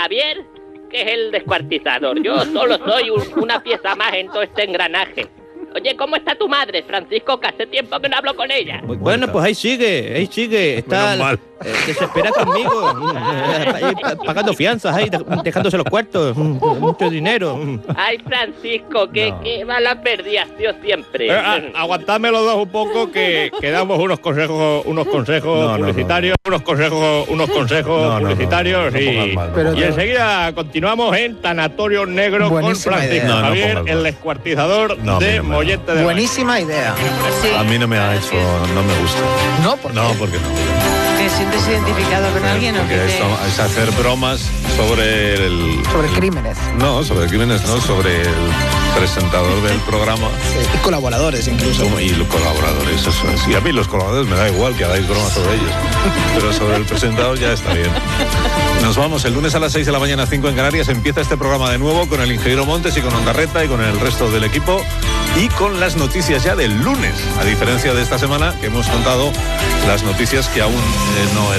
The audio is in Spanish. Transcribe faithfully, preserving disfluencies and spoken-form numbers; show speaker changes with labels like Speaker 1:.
Speaker 1: Javier, que es el descuartizador. Yo solo soy un, una pieza más en todo este engranaje. Oye, ¿cómo está tu madre, Francisco? Que hace tiempo que no hablo con ella.
Speaker 2: Bueno, pues ahí sigue, ahí sigue. Está
Speaker 3: Menos mal.
Speaker 2: eh, desesperada conmigo. Ahí, pagando fianzas, ahí, dejándose los cuartos. Mucho dinero.
Speaker 1: Ay, Francisco, que
Speaker 3: No.
Speaker 1: qué mala pérdida has sido siempre.
Speaker 3: Eh, a- aguantadme los dos un poco, que, que damos unos consejos, unos consejos
Speaker 4: No, no, no,
Speaker 3: publicitarios, unos consejos, unos consejos
Speaker 4: No, no, no,
Speaker 3: publicitarios
Speaker 4: no, no
Speaker 3: y,
Speaker 4: pongas mal, no
Speaker 5: Pero
Speaker 3: y
Speaker 5: te-
Speaker 3: enseguida continuamos en Tanatorio Negro con
Speaker 5: Buenísima
Speaker 3: Francisco
Speaker 5: idea.
Speaker 4: No, no
Speaker 3: Javier,
Speaker 4: pongas
Speaker 3: el
Speaker 4: mal.
Speaker 3: descuartizador
Speaker 4: No, a mí
Speaker 3: de
Speaker 4: no me-
Speaker 3: Mollete de Mar.
Speaker 5: Buenísima idea.
Speaker 4: A mí no me ha hecho, no me gusta.
Speaker 5: No, porque
Speaker 4: No, porque no.
Speaker 6: ¿Te sientes identificado con alguien o
Speaker 4: Porque
Speaker 6: qué te-
Speaker 4: esto es hacer bromas sobre el...
Speaker 5: sobre crímenes.
Speaker 4: No, sobre crímenes, no, sobre el presentador del programa
Speaker 7: Y colaboradores incluso.
Speaker 4: y los colaboradores, eso es. Y a mí los colaboradores me da igual que hagáis bromas sobre ellos, pero sobre el presentador ya está bien. Nos vamos, el lunes a las seis de la mañana, cinco en Canarias, empieza este programa de nuevo con el ingeniero Montes y con Ondarreta y con el resto del equipo y con las noticias ya del lunes, a diferencia de esta semana que hemos contado las noticias que aún eh, no